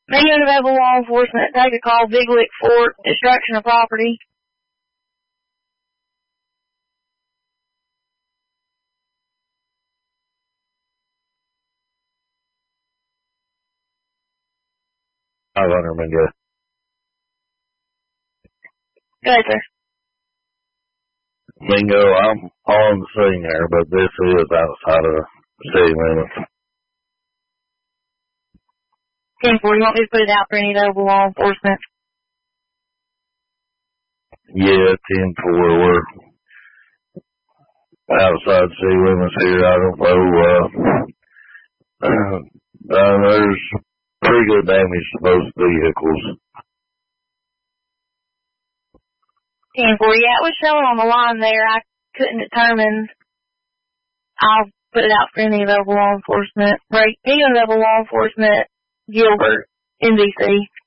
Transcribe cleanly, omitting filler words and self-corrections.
Main available law enforcement, take a call, Big Lick Fort, destruction of property. Mingo. Go ahead, sir. Mingo, I'm on the scene there, but this is outside of the city limits. 10-4, you want me to put it out for any available law enforcement? Yeah, 10-4, we're outside city limits here. I don't know, there's pretty good damage to both vehicles. 10-4, yeah, it was showing on the line there. I couldn't determine. I'll put it out for any available law enforcement. Right, any available law enforcement, Gilbert, NBC.